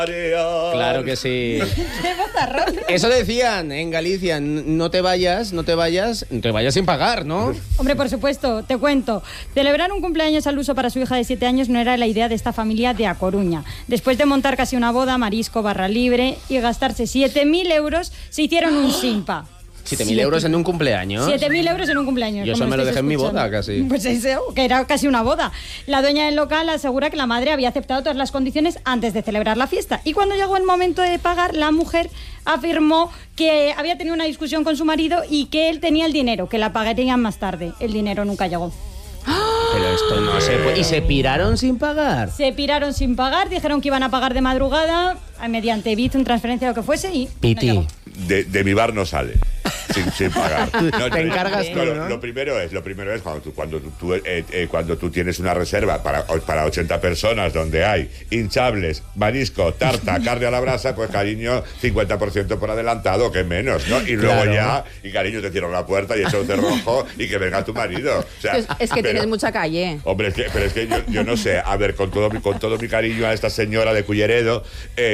Claro que sí. Eso decían en Galicia, no te vayas sin pagar, ¿no? Hombre, por supuesto, te cuento. Celebrar un cumpleaños al uso para su hija de 7 años no era la idea de esta familia de A Coruña. Después de montar casi una boda, marisco, barra libre y gastarse 7.000 euros, se hicieron un simpa. 7.000 euros en un cumpleaños. 7.000 euros en un cumpleaños. Yo eso me lo dejé en mi boda casi. Pues eso, que era casi una boda. La dueña del local asegura que la madre había aceptado todas las condiciones antes de celebrar la fiesta. Y cuando llegó el momento de pagar, la mujer afirmó que había tenido una discusión con su marido y que él tenía el dinero, que la pagarían más tarde. El dinero nunca llegó. Pero esto no se puede. ¿Y se piraron sin pagar? Se piraron sin pagar, dijeron que iban a pagar de madrugada mediante Bizum, transferencia, lo que fuese, y Piti. no llegó. De mi bar no sale sin pagar. No, te encargas tú, ¿no? Lo primero es cuando tú tienes una reserva para 80 personas donde hay hinchables, marisco, tarta, carne a la brasa, pues cariño, 50% por adelantado, que menos, ¿no? Y luego ya, y cariño, te cierro la puerta y echo un cerrojo y que venga tu marido. O sea, es que tienes mucha calle. Hombre, pero es que yo no sé, a ver, con todo mi cariño a esta señora de Culleredo,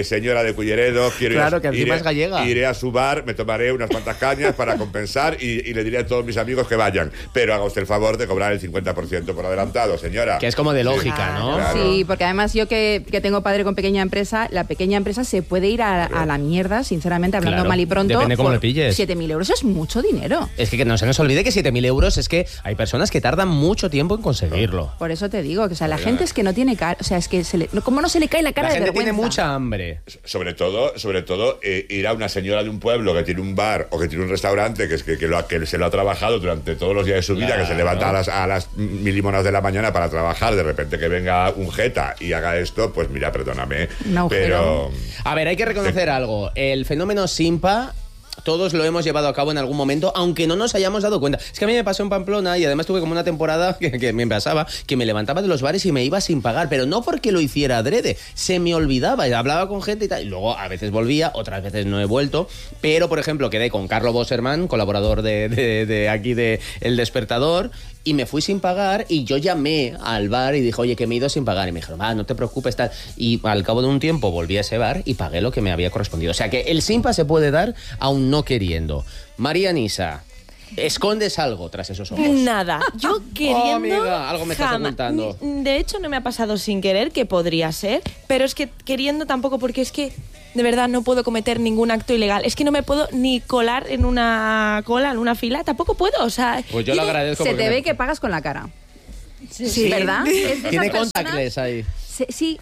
quiero claro, que encima es gallega. Iré a su bar, me tomaré unas cuantas cañas para compensar y le diré a todos mis amigos que vayan. Pero haga usted el favor de cobrar el 50% por adelantado, señora. Que es como de lógica, sí. ¿no? Claro. Sí, porque además yo que tengo padre con pequeña empresa, la pequeña empresa se puede ir a la mierda, sinceramente, hablando mal y pronto. Depende cómo le pilles. 7.000 euros es mucho dinero. Es que no se nos olvide que 7.000 euros es que hay personas que tardan mucho tiempo en conseguirlo. Por eso te digo, que o sea, la gente es que no tiene cara, o sea, es que ¿cómo no se le cae la cara de vergüenza? La gente tiene mucha hambre. Sobre todo, ir a una señora de un pueblo que tiene un bar o que tiene un restaurante que se lo ha trabajado durante todos los días de su vida, que se levanta a las 1:00 de la mañana para trabajar, de repente que venga un jeta y haga esto, pues mira, perdóname, pero... A ver, hay que reconocer algo. El fenómeno Simpa... Todos lo hemos llevado a cabo en algún momento, aunque no nos hayamos dado cuenta. Es que a mí me pasó en Pamplona y además tuve como una temporada que me pasaba, que me levantaba de los bares y me iba sin pagar, pero no porque lo hiciera adrede, se me olvidaba, y hablaba con gente y tal, y luego a veces volvía, otras veces no he vuelto, pero por ejemplo quedé con Carlo Bosserman, colaborador de aquí de El Despertador, y me fui sin pagar y yo llamé al bar y dije, oye, que me he ido sin pagar, y me dijeron, no te preocupes, tal, y al cabo de un tiempo volví a ese bar y pagué lo que me había correspondido. O sea que el Simpa se puede dar aún no queriendo. María Nisa, ¿escondes algo tras esos ojos? Nada, yo queriendo... Amiga, algo me estás ocultando. De hecho, no me ha pasado sin querer, que podría ser, pero es que queriendo tampoco, porque es que de verdad no puedo cometer ningún acto ilegal. Es que no me puedo ni colar en una cola, en una fila, tampoco puedo, o sea... Pues yo lo agradezco. Se te ve que pagas con la cara. Sí. ¿Verdad? Tiene contactless ahí. Sí.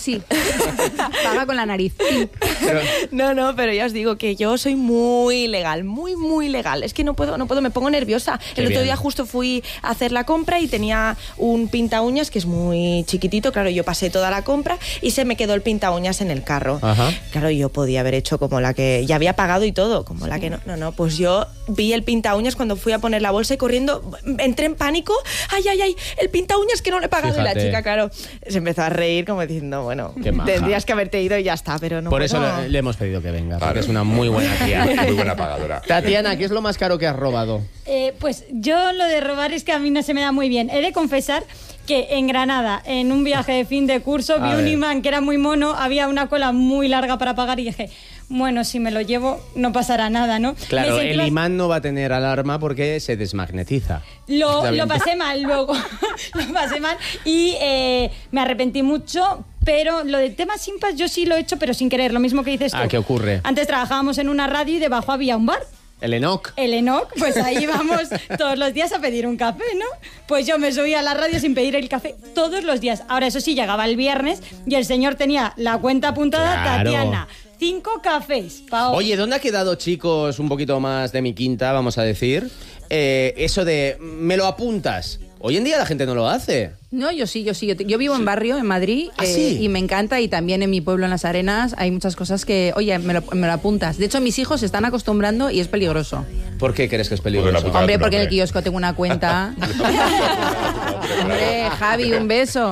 Paga con la nariz. Sí. No, pero ya os digo que yo soy muy legal, muy legal. Es que no puedo, me pongo nerviosa. El otro día justo fui a hacer la compra y tenía un pinta uñas que es muy chiquitito. Claro, yo pasé toda la compra y se me quedó el pinta uñas en el carro. Ajá. Claro, yo podía haber hecho como la que ya había pagado y todo, como la que no. Pues yo vi el pinta uñas cuando fui a poner la bolsa y corriendo entré en pánico. Ay, el pinta uñas que no le he pagado. Fíjate. Y la chica, claro, se empezó a reír como diciendo, bueno, tendrías que haberte ido y ya está, pero no. Por eso le hemos pedido que venga, porque es una muy buena tía. Muy buena pagadora. Tatiana, ¿qué es lo más caro que has robado? Pues yo lo de robar es que a mí no se me da muy bien. He de confesar que en Granada, en un viaje de fin de curso, vi un imán que era muy mono, había una cola muy larga para pagar y dije, bueno, si me lo llevo no pasará nada, ¿no? Claro, el imán no va a tener alarma porque se desmagnetiza. Lo pasé mal luego, lo pasé mal y me arrepentí mucho. Pero lo de temas simpas yo sí lo he hecho, pero sin querer, lo mismo que dices tú. ¿Qué ocurre? Antes trabajábamos en una radio y debajo había un bar. El Enoch, pues ahí vamos todos los días a pedir un café, ¿no? Pues yo me subía a la radio sin pedir el café todos los días. Ahora, eso sí, llegaba el viernes y el señor tenía la cuenta apuntada, claro. Tatiana, 5 cafés. Oye, ¿dónde ha quedado, chicos, un poquito más de mi quinta, vamos a decir? Eso de, me lo apuntas. Hoy en día la gente no lo hace. No, yo sí. Yo vivo en barrio, en Madrid, ¿sí? Y me encanta, y también en mi pueblo, en Las Arenas, hay muchas cosas que, oye, me lo apuntas. De hecho, mis hijos se están acostumbrando y es peligroso. ¿Por qué crees que es peligroso? Hombre, porque en el kiosco tengo una cuenta. Hombre, Javi, un beso.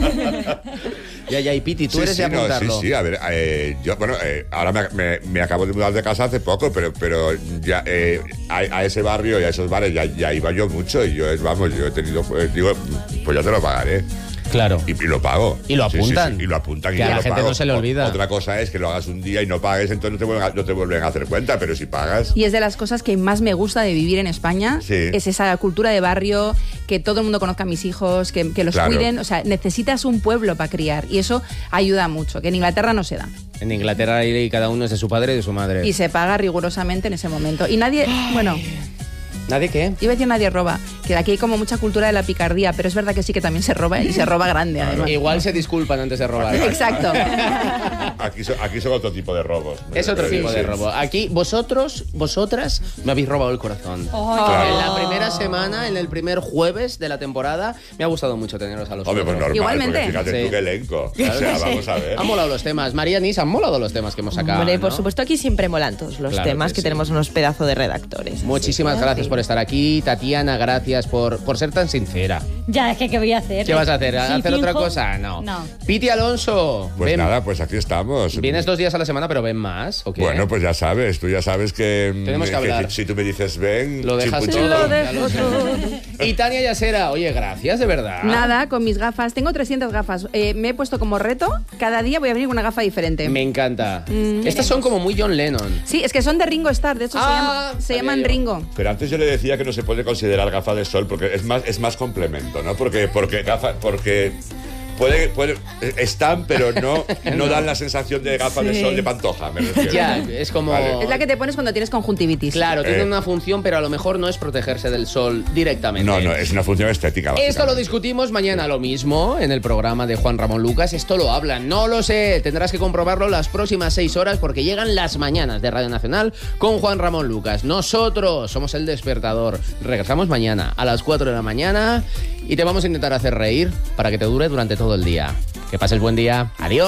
Ya, y Piti, tú eres de apuntarlo. Sí, a ver, yo, ahora me acabo de mudar de casa hace poco, pero ya a ese barrio y a esos bares ya iba yo mucho y yo he tenido, pues ya te lo pagaré. Claro. Y lo pago. Y lo apuntan. Y lo apuntan. Que y a yo la lo gente pago. no se le olvida. Otra cosa es que lo hagas un día y no pagues, entonces no te vuelven a hacer cuenta, pero si pagas... Y es de las cosas que más me gusta de vivir en España, Sí. es esa cultura de barrio, que todo el mundo conozca a mis hijos, que los Claro. cuiden. O sea, necesitas un pueblo para criar y eso ayuda mucho, que en Inglaterra no se da. En Inglaterra ahí cada uno es de su padre y de su madre. Y se paga rigurosamente en ese momento. Y nadie, bueno, ¿Nadie qué? iba a decir nadie roba, que aquí hay como mucha cultura de la picardía, pero es verdad que sí que también se roba y se roba grande además. Igual se disculpan antes de robar. Exacto. Aquí son otro tipo de robos. Es otro Sí, tipo de sí. robo. Aquí vosotras me habéis robado el corazón. Claro. En la primera semana, en el primer jueves de la temporada, me ha gustado mucho teneros a los Hombre, pues cuatro. normal, Igualmente. porque fíjate Sí. tú qué elenco. Claro O sea, que sí. vamos a ver. Han molado los temas. María Nis, han molado los temas que hemos sacado. Hombre, por ¿no? supuesto, aquí siempre molan todos los Claro temas, que que sí. tenemos unos pedazos de redactores. Muchísimas gracias por estar aquí. Tatiana, gracias por ser tan sincera. Ya, es que ¿qué voy a hacer? ¿Qué vas a hacer? Si ¿Hacer otra finjo- cosa? No. No. Piti Alonso. Pues ven. nada, pues aquí estamos. Vienes 2 días a la semana, pero ven más. ¿O qué? Bueno, pues ya sabes, tú ya sabes que... Tenemos que hablar. si tú me dices ven... Lo dejas chimpuchito. todo. Lo Ya dejo lo sé. todo. Y Tania Yasera, oye, gracias, de verdad. Nada, con mis gafas. Tengo 300 gafas. Me he puesto como reto, cada día voy a venir con una gafa diferente. Me encanta. Estas son como muy John Lennon. Sí, es que son de Ringo Starr, de hecho se sabía llaman yo. Ringo. Pero antes yo le decía que no se puede considerar gafa de sol porque es más complemento, ¿no? Porque están, pero no dan la sensación de gafa de sol de Pantoja, me refiero. Ya, es como... Vale. Es la que te pones cuando tienes conjuntivitis. Claro, tiene una función, pero a lo mejor no es protegerse del sol directamente. No, es una función estética. Esto lo básicamente. discutimos mañana lo mismo en el programa de Juan Ramón Lucas. Esto lo hablan, no lo sé. Tendrás que comprobarlo las próximas 6 horas porque llegan las mañanas de Radio Nacional con Juan Ramón Lucas. Nosotros somos el despertador. Regresamos mañana a las 4 de la mañana y te vamos a intentar hacer reír para que te dure durante todo el día. Que pases buen día. Adiós.